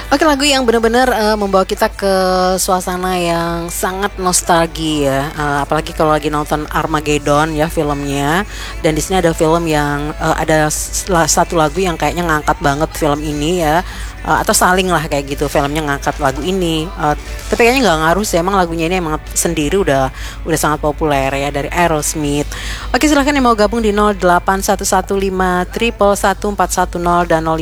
Oke, lagu yang benar-benar membawa kita ke suasana yang sangat nostalgia, apalagi kalau lagi nonton Armageddon ya filmnya. Dan di sini ada film yang ada satu lagu yang kayaknya ngangkat banget film ini ya, atau saling lah kayak gitu filmnya ngangkat lagu ini. Tapi kayaknya nggak ngaruh sih, emang lagunya ini emang sendiri udah sangat populer ya, dari Aerosmith. Oke, silahkan yang mau gabung di 081151111410 dan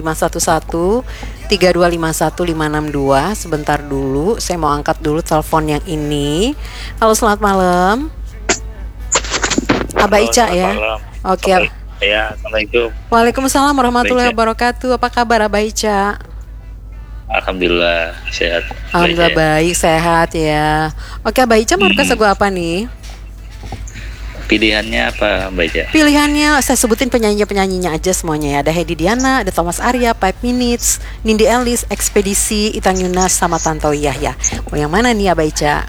051132515662. Sebentar dulu, saya mau angkat dulu telepon yang ini. Halo, selamat malam. Aba Halo, Ica selamat ya. malam. Oke. Ya, Assalamualaikum. Waalaikumsalam warahmatullahi wabarakatuh. Apa kabar Aba Ica? Alhamdulillah sehat. Alhamdulillah baik, sehat ya. Oke, Aba Ica mau request lagu apa nih? Pilihannya apa, Mbak Ica? Pilihannya saya sebutin penyanyinya aja semuanya ya. Ada Heidi Diana, ada Thomas Arya, 5 Minutes, Nindi Ellis, Ekspedisi, Itang Yunas, sama Tantowi Yahya. Mau yang mana nih Aba Ica?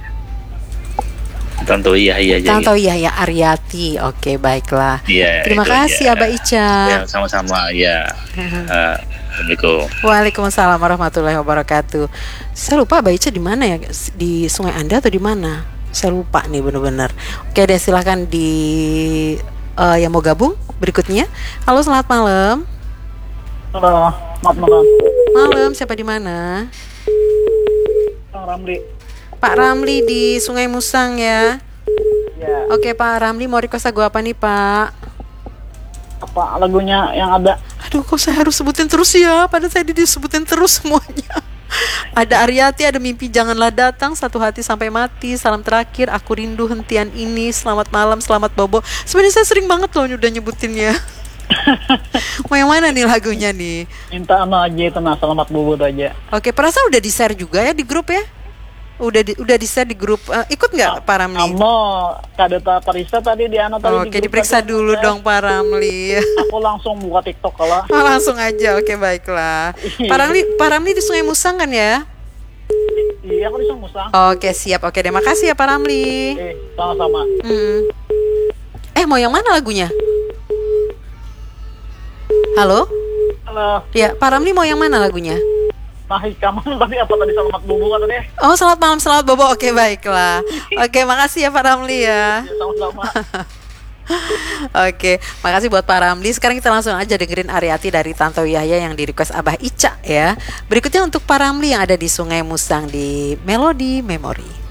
Tantowi Yahya aja. Tantowi Yahya Aryati. Oke, baiklah. Iya. Terima kasih Aba Ica. Ya, sama-sama ya. Assalamualaikum. Waalaikumsalam warahmatullahi wabarakatuh. Saya lupa Aba Ica di mana ya? Di Sungai Anda atau di mana? Saya lupa nih bener-bener. Oke deh, silahkan di yang mau gabung berikutnya. Halo, selamat malam. Halo, selamat malam. Malam, siapa di mana? Bang Ramli. Pak Ramli di Sungai Musang ya. Ya. Oke Pak Ramli, mau request lagu apa nih Pak? Apa lagunya yang ada? Aduh, kok saya harus sebutin terus ya? Padahal saya disebutin terus semuanya. Ada Aryati, ada Mimpi Janganlah Datang, Satu Hati Sampai Mati, Salam Terakhir, Aku Rindu Hentian Ini, Selamat Malam, Selamat Bobo. Sebenarnya saya sering banget loh udah nyebutinnya. Mau yang mana nih lagunya nih? Minta aja itu, nah selamat bubut aja. Oke, perasaan udah di-share juga ya di grup ya? Udah di-share di grup. Ikut nggak Pak Ramli? Kamu Kadeta Parisa tadi di tadi. Oke, diperiksa dulu dong Pak Ramli. Aku langsung buka TikTok kalau. Langsung aja, oke baiklah. Pak Ramli di Sungai Musang kan ya? Iya, aku di Musang. Oke, siap. Oke deh, makasih ya Pak Ramli. Sama-sama. Mau yang mana lagunya? Halo? Halo. Ya, Pak Ramli mau yang mana lagunya? Kamu tadi apa tadi selamat bobo kata deh? Oh, selamat malam, selamat bobo. Oke, baiklah. Oke, makasih ya Pak Ramli ya. Sama-sama. Oke, makasih buat Pak Ramli. Sekarang kita langsung aja dengerin Aryati dari Tantowi Yahya yang di request Abah Ica ya. Berikutnya untuk Pak Ramli yang ada di Sungai Musang di Melody Memory.